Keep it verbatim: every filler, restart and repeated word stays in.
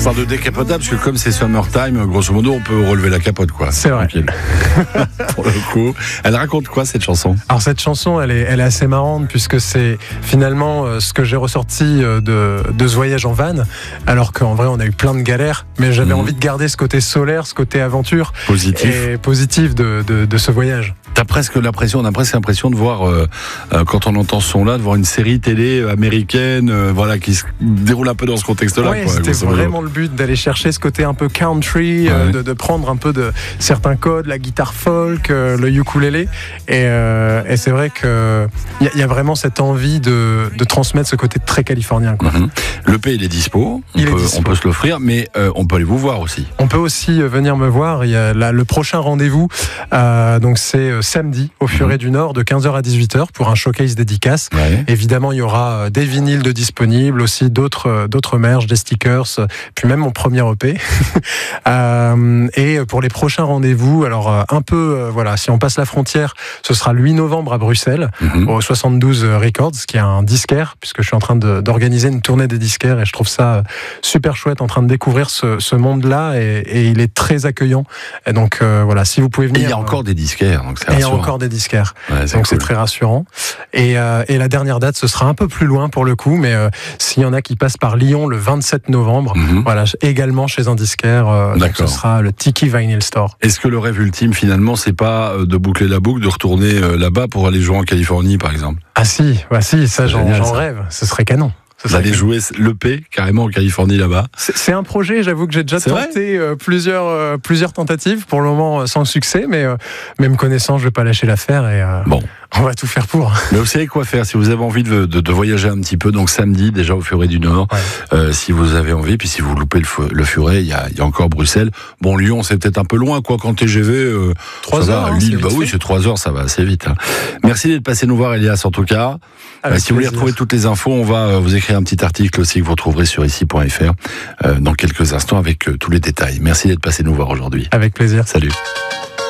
Histoire de décapotable, parce que comme c'est summertime, grosso modo, on peut relever la capote, quoi. C'est vrai. Pour le coup. Elle raconte quoi, cette chanson? Alors cette chanson, elle est, elle est assez marrante, puisque c'est finalement euh, ce que j'ai ressorti euh, de, de ce voyage en van, alors qu'en vrai, on a eu plein de galères, mais j'avais mmh. envie de garder ce côté solaire, ce côté aventure. Positif. Et positif de, de, de ce voyage. T'as presque l'impression, on a presque l'impression de voir, euh, euh, quand on entend ce son-là, de voir une série télé américaine, euh, voilà, qui se déroule un peu dans ce contexte-là. Ouais, quoi, c'était vraiment le but d'aller chercher ce côté un peu country, ouais. euh, de, de prendre un peu de certains codes, la guitare folk, euh, le ukulélé, et, euh, et c'est vrai que il y, y a vraiment cette envie de, de transmettre ce côté très californien, quoi. Mm-hmm. Le P, il est dispo, on, il peut, est dispo. on peut se l'offrir, mais euh, on peut aller vous voir aussi. On peut aussi venir me voir. Il y a là, le prochain rendez-vous, euh, donc c'est samedi au Furet mmh. du Nord de quinze heures à dix-huit heures pour un showcase dédicace. Ouais. Évidemment, il y aura des vinyles de disponibles, aussi d'autres d'autres merch, des stickers, puis même mon premier E P. euh, et pour les prochains rendez-vous, alors un peu, euh, voilà, si on passe la frontière, ce sera le huit novembre à Bruxelles, mmh. au soixante-douze Records, qui est un disquaire, puisque je suis en train de, d'organiser une tournée des disquaires et je trouve ça super chouette, en train de découvrir ce, ce monde-là, et, et il est très accueillant. Et donc euh, voilà, si vous pouvez venir. Et il y a encore euh, des disquaires, donc c'est Et il y a encore des disquaires, ouais, c'est donc cool. c'est très rassurant. Et, euh, et la dernière date, ce sera un peu plus loin pour le coup, mais euh, s'il y en a qui passent par Lyon le vingt-sept novembre, mm-hmm. voilà, également chez un disquaire, euh, donc ce sera le Tiki Vinyl Store. Est-ce que le rêve ultime, finalement, c'est pas de boucler la boucle, de retourner euh, là-bas pour aller jouer en Californie, par exemple? Ah si, bah si, ça j'en, génial, j'en ça. rêve, ce serait canon. D'aller jouer l'E P carrément en Californie là-bas. C'est, c'est un projet, j'avoue que j'ai déjà c'est tenté euh, plusieurs, euh, plusieurs tentatives, pour le moment euh, sans succès, mais euh, même connaissant, je vais pas lâcher l'affaire et euh, bon. on va tout faire pour. Mais vous savez quoi faire si vous avez envie de, de, de voyager un petit peu, donc samedi déjà au Furet du Nord, ouais. euh, si vous avez envie, puis si vous loupez le, le Furet, il y a, y a encore Bruxelles. Bon, Lyon, c'est peut-être un peu loin, quoi, quand T G V, euh, trois heures, va, hein, Lille, bah fait. oui, c'est trois heures, ça va assez vite. Hein. Merci d'être passé nous voir, Elias, en tout cas. Euh, si vous voulez retrouver toutes les infos, on va vous écrire un petit article aussi que vous retrouverez sur ici point f r euh, dans quelques instants avec euh, tous les détails. Merci d'être passé nous voir aujourd'hui. Avec plaisir. Salut.